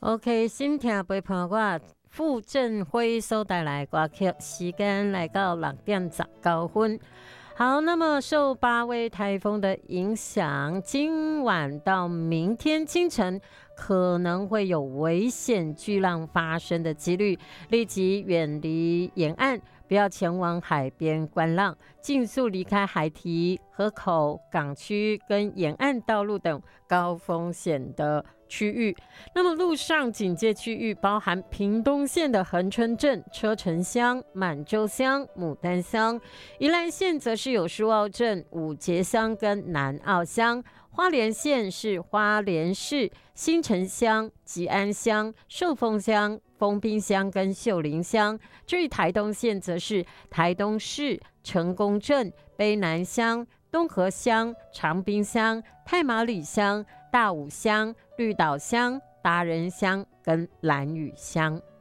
OK， 心听陪伴我傅振辉所带来歌曲，时间来到6:19。好，那么受八位台风的影响，今晚到明天清晨可能会有危险巨浪发生的几率，立即远离沿岸，不要前往海边观浪，尽速离开海堤、河口、港区跟沿岸道路等高风险的区域。那么陆上警戒区域包含屏东县的恒春镇、车城乡、满洲乡、牡丹乡；宜兰县则是有苏澳镇、五节乡跟南澳乡；花莲县是花莲市、新城乡、吉安乡、寿丰乡、丰滨乡跟秀林乡。至于台东县则是台东市、成功镇、卑南乡、东河乡、长滨乡、太麻里乡、大武乡、绿岛乡、达人乡跟兰屿乡。